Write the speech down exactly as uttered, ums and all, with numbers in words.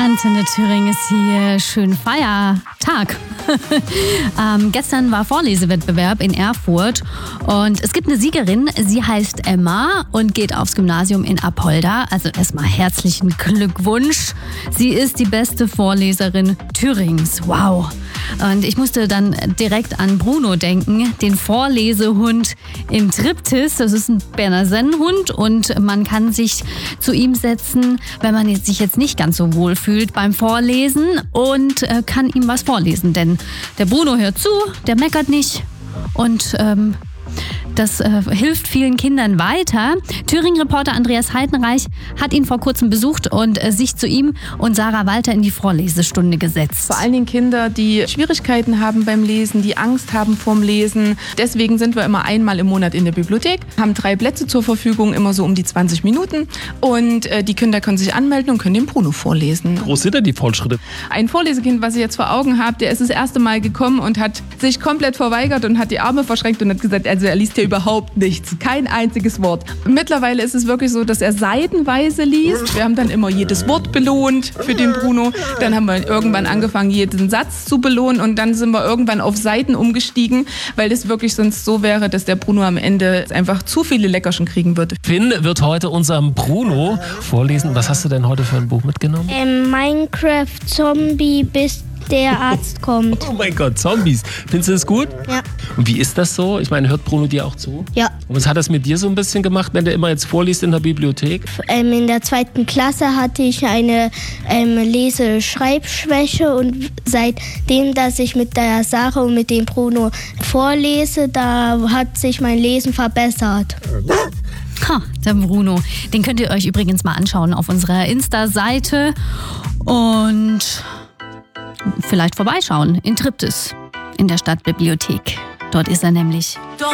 Antenne Thüringen ist hier. Schön Feiertag. ähm, gestern war Vorlesewettbewerb in Erfurt und es gibt eine Siegerin. Sie heißt Emma und geht aufs Gymnasium in Apolda. Also erstmal herzlichen Glückwunsch. Sie ist die beste Vorleserin Thürings. Wow. Und ich musste dann direkt an Bruno denken, den Vorlesehund in Triptis. Das ist ein Berner Sennenhund und man kann sich zu ihm setzen, wenn man jetzt sich jetzt nicht ganz so wohl fühlt beim Vorlesen und äh, kann ihm was vorlesen. Denn der Bruno hört zu, der meckert nicht und ähm, das äh, hilft vielen Kindern weiter. Thüringen-Reporter Andreas Heidenreich hat ihn vor kurzem besucht und äh, sich zu ihm und Sarah Walter in die Vorlesestunde gesetzt. Vor allen Dingen Kinder, die Schwierigkeiten haben beim Lesen, die Angst haben vorm Lesen. Deswegen sind wir immer einmal im Monat in der Bibliothek, haben drei Plätze zur Verfügung, immer so um die zwanzig Minuten. Und äh, die Kinder können sich anmelden und können den Bruno vorlesen. Wie groß sind denn die Fortschritte? Ein Vorlesekind, was ich jetzt vor Augen habe, der ist das erste Mal gekommen und hat sich komplett verweigert und hat die Arme verschränkt und hat gesagt, also er liest hier überhaupt nichts, kein einziges Wort. Mittlerweile ist es wirklich so, dass er seitenweise liest. Wir haben dann immer jedes Wort belohnt für den Bruno. Dann haben wir irgendwann angefangen, jeden Satz zu belohnen und dann sind wir irgendwann auf Seiten umgestiegen, weil es wirklich sonst so wäre, dass der Bruno am Ende einfach zu viele Leckerchen kriegen würde. Finn wird heute unserem Bruno vorlesen. Was hast du denn heute für ein Buch mitgenommen? Ähm, Minecraft Zombie, bis der Arzt kommt. Oh mein Gott, Zombies. Findest du das gut? Ja. Und wie ist das so? Ich meine, hört Bruno dir auch zu? Ja. Und was hat das mit dir so ein bisschen gemacht, wenn der immer jetzt vorliest in der Bibliothek? Ähm, in der zweiten Klasse hatte ich eine ähm, Lese-Schreibschwäche und seitdem, dass ich mit der Sarah und mit dem Bruno vorlese, da hat sich mein Lesen verbessert. Ha, der Bruno. Den könnt ihr euch übrigens mal anschauen auf unserer Insta-Seite und vielleicht vorbeischauen in Triptis in der Stadtbibliothek. Dort ist er nämlich.